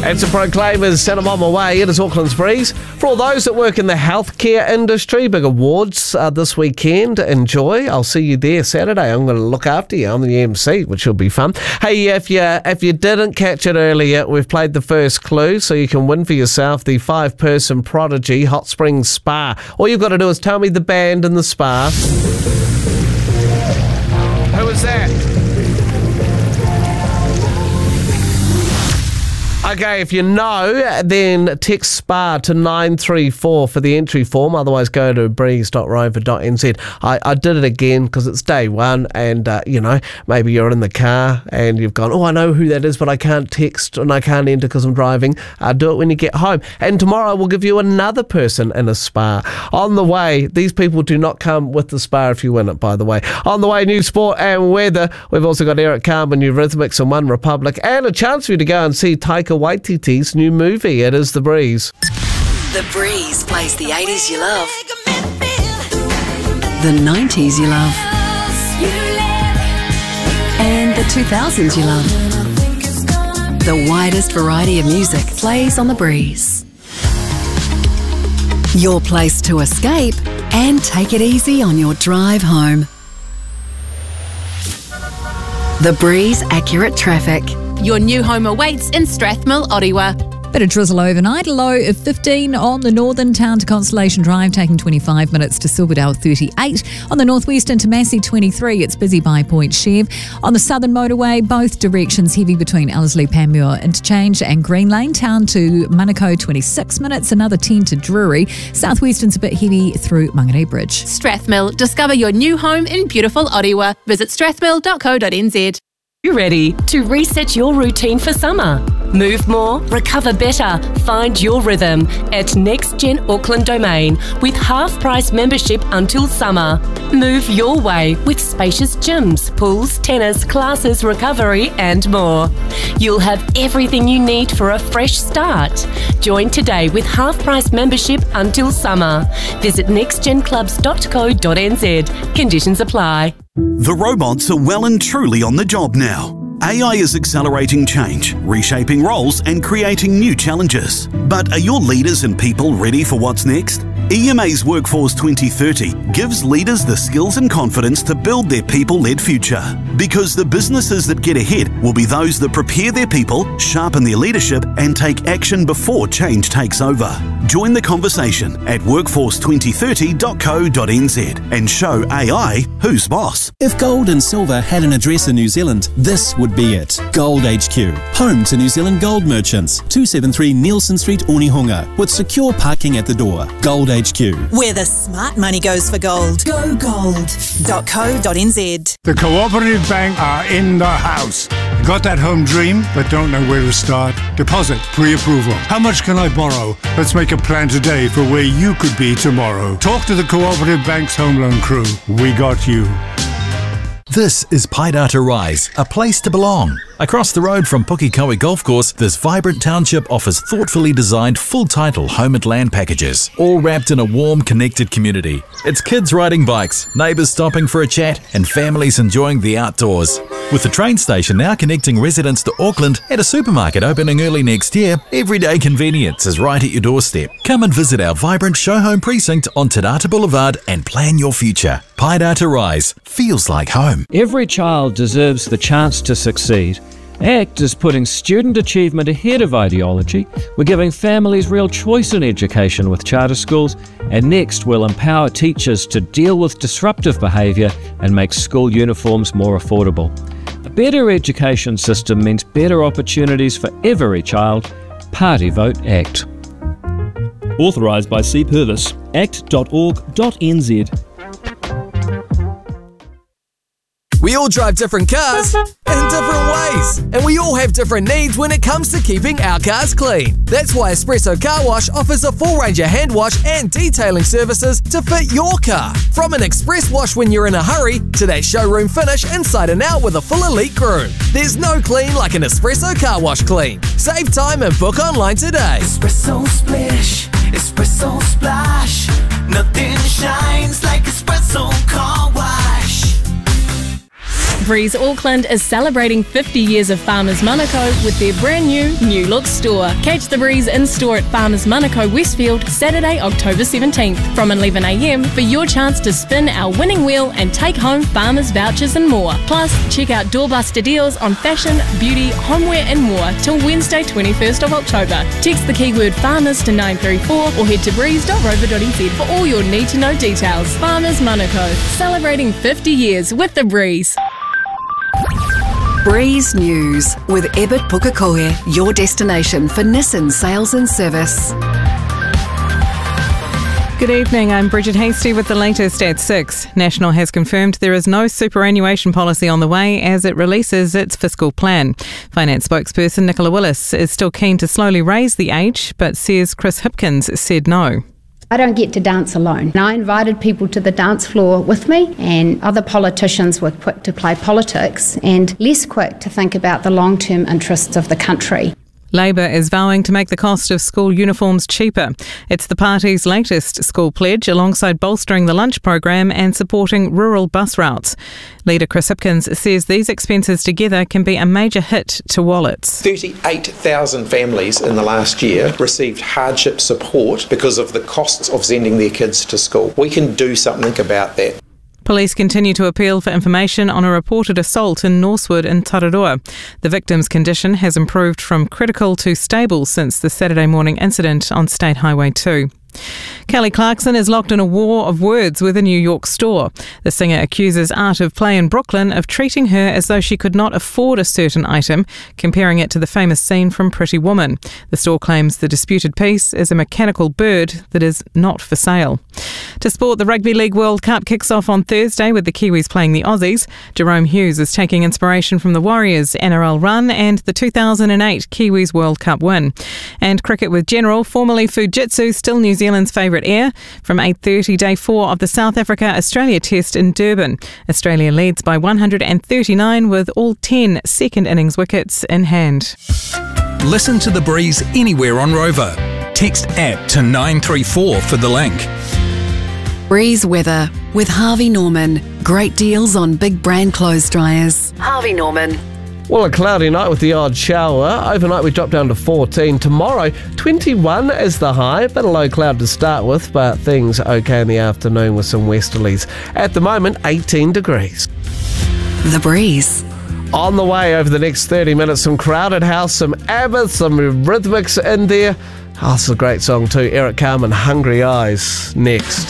It's a Proclaimers, sent them on my way. It is Auckland's Breeze. For all those that work in the healthcare industry, big awards this weekend. Enjoy. I'll see you there Saturday. I'm going to look after you. I'm the MC, which will be fun. Hey, if you didn't catch it earlier, we've played the first clue, so you can win for yourself the 5-person Prodigy Hot Springs Spa. All you've got to do is tell me the band and the spa. Who was that? Okay, if you know, then text SPA to 934 for the entry form. Otherwise, go to breeze.rover.nz. I did it again because it's day one and, maybe you're in the car and you've gone, I know who that is, but I can't text and I can't enter because I'm driving. Do it when you get home. And tomorrow we'll give you another person in a spa. On the way, these people do not come with the spa if you win it, by the way. On the way, new sport and weather. We've also got Eric Carmen, Eurythmics and One Republic, and a chance for you to go and see Taika Waititi's new movie. It is The Breeze. The Breeze plays the 80s you love, the 90s you love, and the 2000s you love. The widest variety of music plays on The Breeze. Your place to escape and take it easy on your drive home. The Breeze Accurate Traffic. Your new home awaits in Strathmill, Orewa. Bit of drizzle overnight, a low of 15 on the northern town to Constellation Drive, taking 25 minutes to Silverdale 38. On the northwest into Massey 23, it's busy by Point Chev. On the southern motorway, both directions heavy between Ellerslie Panmure Interchange and Green Lane. Town to Manukau 26 minutes, another 10 to Drury. Southwestern's a bit heavy through Mangere Bridge. Strathmill, discover your new home in beautiful Orewa. Visit strathmill.co.nz. You ready to reset your routine for summer? Move more, recover better, find your rhythm at NextGen Auckland Domain with half-price membership until summer. Move your way with spacious gyms, pools, tennis, classes, recovery and more. You'll have everything you need for a fresh start. Join today with half-price membership until summer. Visit nextgenclubs.co.nz. Conditions apply. The robots are well and truly on the job now. AI is accelerating change, reshaping roles and creating new challenges. But are your leaders and people ready for what's next? EMA's Workforce 2030 gives leaders the skills and confidence to build their people-led future. Because the businesses that get ahead will be those that prepare their people, sharpen their leadership and take action before change takes over. Join the conversation at workforce2030.co.nz and show AI who's boss. If gold and silver had an address in New Zealand, this would be it. Gold HQ, home to New Zealand gold merchants. 273 Nielsen Street, Onehunga, with secure parking at the door. Gold HQ, where the smart money goes for gold. Go gold.co.nz. The Cooperative Bank are in the house. Got that home dream but don't know where to start? Deposit pre-approval. How much can I borrow? Let's make a plan today for where you could be tomorrow. Talk to the Cooperative Bank's home loan crew. We got you. This is Paidata Rise, a place to belong. Across the road from Pukekohe Golf Course, this vibrant township offers thoughtfully designed full-title home and land packages, all wrapped in a warm, connected community. It's kids riding bikes, neighbours stopping for a chat, and families enjoying the outdoors. With the train station now connecting residents to Auckland and a supermarket opening early next year, everyday convenience is right at your doorstep. Come and visit our vibrant show home precinct on Te Rata Boulevard and plan your future. Paidata Rise feels like home. Every child deserves the chance to succeed. ACT is putting student achievement ahead of ideology. We're giving families real choice in education with charter schools, and next we'll empower teachers to deal with disruptive behaviour and make school uniforms more affordable. A better education system means better opportunities for every child. Party vote ACT. Authorised by C. Purvis, act.org.nz. We all drive different cars in different ways, and we all have different needs when it comes to keeping our cars clean. That's why Espresso Car Wash offers a full range of hand wash and detailing services to fit your car. From an express wash when you're in a hurry to that showroom finish inside and out with a full elite crew. There's no clean like an Espresso Car Wash clean. Save time and book online today. Espresso Splish, Espresso Splash. Nothing shines like Espresso Car Wash. Breeze Auckland is celebrating 50 years of Farmers Manukau with their brand new look store. Catch the Breeze in-store at Farmers Manukau Westfield Saturday, October 17th from 11 a.m. for your chance to spin our winning wheel and take home Farmers vouchers and more. Plus, check out doorbuster deals on fashion, beauty, homeware and more till Wednesday 21st of October. Text the keyword Farmers to 934 or head to breeze.rover.nz for all your need-to-know details. Farmers Manukau, celebrating 50 years with the Breeze. Breeze News with Ebert Pukekohe, your destination for Nissan sales and service. Good evening, I'm Bridget Hasty with the latest at 6. National has confirmed there is no superannuation policy on the way as it releases its fiscal plan. Finance spokesperson Nicola Willis is still keen to slowly raise the age, but says Chris Hipkins said no. I don't get to dance alone. I invited people to the dance floor with me, and other politicians were quick to play politics and less quick to think about the long-term interests of the country. Labor is vowing to make the cost of school uniforms cheaper. It's the party's latest school pledge, alongside bolstering the lunch program and supporting rural bus routes. Leader Chris Hipkins says these expenses together can be a major hit to wallets. 38,000 families in the last year received hardship support because of the costs of sending their kids to school. We can do something about that. Police continue to appeal for information on a reported assault in Norsewood in Tararua. The victim's condition has improved from critical to stable since the Saturday morning incident on State Highway 2. Kelly Clarkson is locked in a war of words with a New York store. The singer accuses Art of Play in Brooklyn of treating her as though she could not afford a certain item, comparing it to the famous scene from Pretty Woman. The store claims the disputed piece is a mechanical bird that is not for sale. To sport, the Rugby League World Cup kicks off on Thursday with the Kiwis playing the Aussies. Jerome Hughes is taking inspiration from the Warriors' NRL run and the 2008 Kiwis World Cup win. And cricket with General, formerly Fujitsu, still New Zealand's favourite air. From 8:30, day 4 of the South Africa-Australia Test in Durban. Australia leads by 139 with all 10 second innings wickets in hand. Listen to The Breeze anywhere on Rover. Text APP to 934 for the link. Breeze weather with Harvey Norman. Great deals on big brand clothes dryers. Harvey Norman. Well, a cloudy night with the odd shower. Overnight we drop down to 14. Tomorrow, 21 is the high. Bit of low cloud to start with, but things okay in the afternoon with some westerlies. At the moment, 18 degrees. The Breeze. On the way over the next 30 minutes, some Crowded House, some ABBA, some Rhythmics in there. Oh, this is a great song too. Eric Carmen, Hungry Eyes, next.